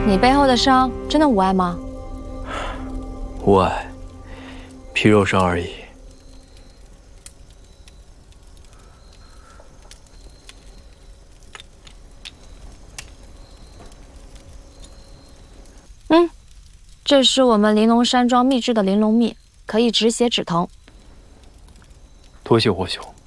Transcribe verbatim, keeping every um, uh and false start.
你背后的伤真的无碍吗？ 无碍，皮肉伤而已。 嗯，这是我们玲珑山庄秘制的玲珑蜜，可以止血止疼。 多谢霍兄。